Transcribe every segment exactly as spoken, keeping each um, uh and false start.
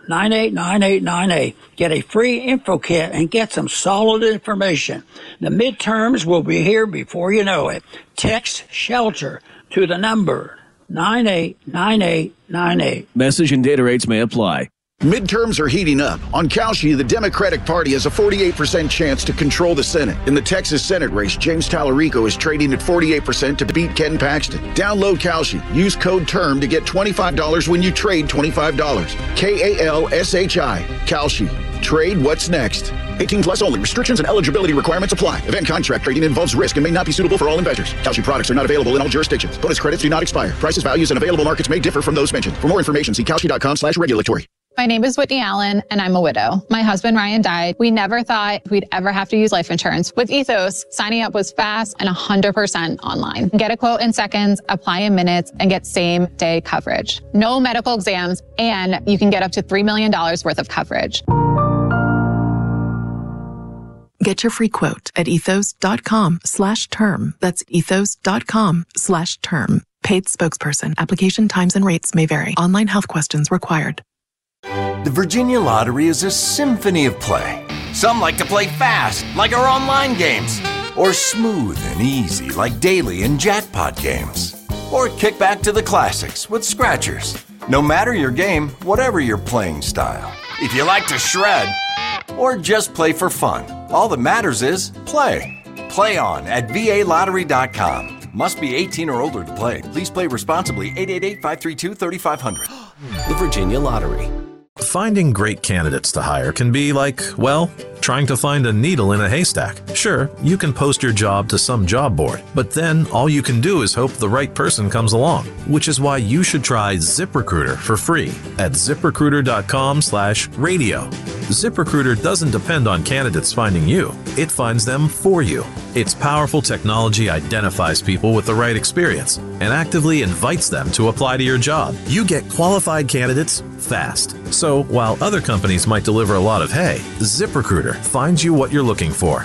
nine eight nine eight nine eight. Get a free info kit and get some solid information. The midterms will be here before you know it. Text SHELTER to the number nine eight nine eight nine eight. Message and data rates may apply. Midterms are heating up. On Kalshi, the Democratic Party has a forty-eight percent chance to control the Senate. In the Texas Senate race, James Tallarico is trading at forty-eight percent to beat Ken Paxton. Download Kalshi. Use code TERM to get twenty-five dollars when you trade twenty-five dollars. K A L S H I. Kalshi. Trade what's next. eighteen plus only. Restrictions and eligibility requirements apply. Event contract trading involves risk and may not be suitable for all investors. Kalshi products are not available in all jurisdictions. Bonus credits do not expire. Prices, values, and available markets may differ from those mentioned. For more information, see kalshi.com slash regulatory. My name is Whitney Allen, and I'm a widow. My husband, Ryan, died. We never thought we'd ever have to use life insurance. With Ethos, signing up was fast and one hundred percent online. Get a quote in seconds, apply in minutes, and get same-day coverage. No medical exams, and you can get up to three million dollars worth of coverage. Get your free quote at ethos.com slash term. That's ethos.com slash term. Paid spokesperson. Application times and rates may vary. Online health questions required. The Virginia Lottery is a symphony of play. Some like to play fast, like our online games, or smooth and easy, like daily and jackpot games, or kick back to the classics with scratchers. No matter your game, whatever your playing style. If you like to shred, or just play for fun, all that matters is play. Play on at V A lottery dot com. Must be eighteen or older to play. Please play responsibly. eight eight eight, five three two, three five zero zero. The Virginia Lottery. Finding great candidates to hire can be like, well, trying to find a needle in a haystack. Sure, you can post your job to some job board, but then all you can do is hope the right person comes along, which is why you should try ZipRecruiter for free at ZipRecruiter.com slash radio. ZipRecruiter doesn't depend on candidates finding you. It finds them for you. Its powerful technology identifies people with the right experience and actively invites them to apply to your job. You get qualified candidates fast. So while other companies might deliver a lot of hay, ZipRecruiter finds you what you're looking for.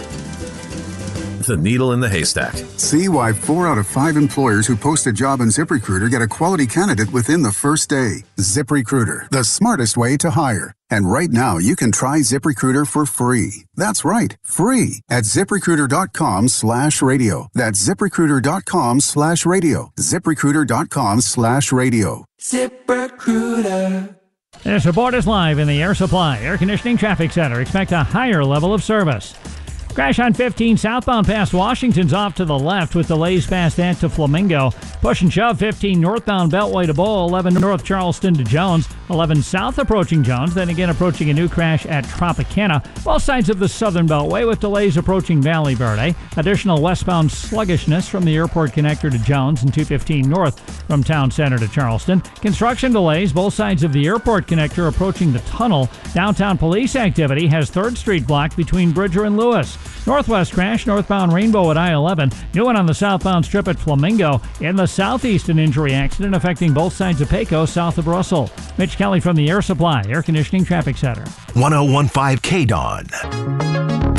The needle in the haystack. See why four out of five employers who post a job in ZipRecruiter get a quality candidate within the first day. ZipRecruiter, the smartest way to hire. And right now, you can try ZipRecruiter for free. That's right, free at ZipRecruiter.com slash radio. That's ZipRecruiter.com slash radio. ZipRecruiter.com slash radio. ZipRecruiter. This report is live in the Air Supply Air Conditioning Traffic Center. Expect a higher level of service. Crash on fifteen southbound past Washington's off to the left with delays past that to Flamingo. Push and shove fifteen northbound Beltway to Bowl, eleven north Charleston to Jones, eleven south approaching Jones, then again approaching a new crash at Tropicana. Both sides of the southern Beltway with delays approaching Valley Verde. Additional westbound sluggishness from the airport connector to Jones and two fifteen north from Town Center to Charleston. Construction delays both sides of the airport connector approaching the tunnel. Downtown police activity has third Street blocked between Bridger and Lewis. Northwest crash, northbound Rainbow at I eleven. New one on the southbound strip at Flamingo. In the southeast, an injury accident affecting both sides of Pecos south of Russell. Mitch Kelly from the Air Supply Air Conditioning Traffic Center. one oh one point five K D O N.